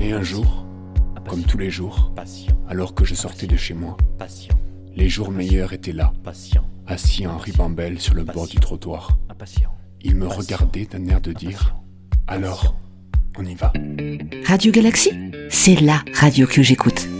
Et un jour, comme tous les jours, alors que je sortais de chez moi, les jours meilleurs étaient là, assis en ribambelle sur le bord du trottoir. Il me regardait d'un air de dire « Alors, on y va ?» Radio Galaxie, c'est la radio que j'écoute.